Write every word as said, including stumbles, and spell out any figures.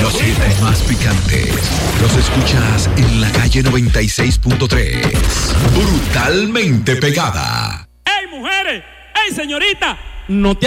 Los hits más picantes los escuchas en la calle noventa y seis punto tres. Brutalmente pegada. ¡Ey, mujeres! ¡Ey, señorita! No te